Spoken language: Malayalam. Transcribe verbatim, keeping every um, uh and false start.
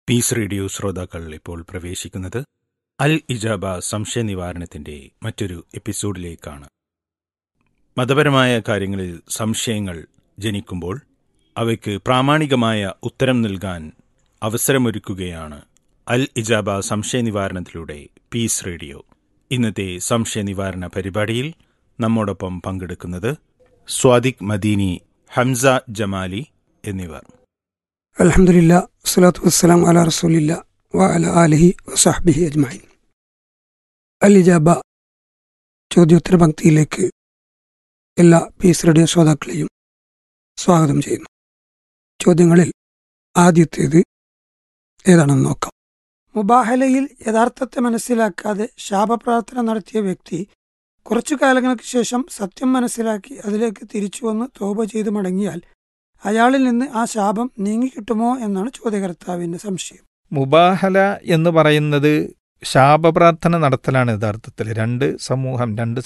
പീസ് റേഡിയോ ശ്രോതാക്കൾ ഇപ്പോൾ പ്രവേശിക്കുന്നത് അൽ ഇജാബ സംശയ നിവാരണത്തിന്റെ മറ്റൊരു എപ്പിസോഡിലേക്കാണ്. മതപരമായ കാര്യങ്ങളിൽ സംശയങ്ങൾ ജനിക്കുമ്പോൾ അവയ്ക്ക് പ്രാമാണികമായ ഉത്തരം നൽകാൻ അവസരമൊരുക്കുകയാണ് അൽ ഇജാബ സംശയ നിവാരണത്തിലൂടെ പീസ് റേഡിയോ. ഇന്നത്തെ സംശയ നിവാരണ പരിപാടിയിൽ നമ്മോടൊപ്പം പങ്കെടുക്കുന്നത് സ്വാദിഖ് മദീനി, ഹംസ ജമാലി എന്നിവർ. അൽഹംദുലില്ലാ, വസ്സലാത്തു വസ്സലാം അലാ റസൂലില്ലാ വ അലാ ആലിഹി വസഹ്ബിഹി അജ്മഈൻ. അൽ ഇജാബ ചോദ്യോത്തര പങ്ക്തിയിലേക്ക് എല്ലാ പീസ് റേഡിയോ ശ്രോതാക്കളെയും സ്വാഗതം ചെയ്യുന്നു. ചോദ്യങ്ങളിൽ ആദ്യത്തേത് ഏതാണെന്ന് നോക്കാം. മുബാഹലയിൽ യഥാർത്ഥത്തെ മനസ്സിലാക്കാതെ ശാപപ്രാർത്ഥന നടത്തിയ വ്യക്തി കുറച്ചു കാലങ്ങൾക്ക് ശേഷം സത്യം മനസ്സിലാക്കി അതിലേക്ക് തിരിച്ചു വന്ന് തൗബ ചെയ്ത് മടങ്ങിയാൽ അയാളിൽ നിന്ന് ആ ശാപം നീങ്ങിക്കിട്ടുമോ എന്നാണ് ചോദ്യകർത്താവിന്റെ സംശയം. മുബാഹല എന്ന് പറയുന്നത് ശാപപ്രാർത്ഥന നടത്തലാണ്. യഥാർത്ഥത്തിൽ രണ്ട് സമൂഹം രണ്ട്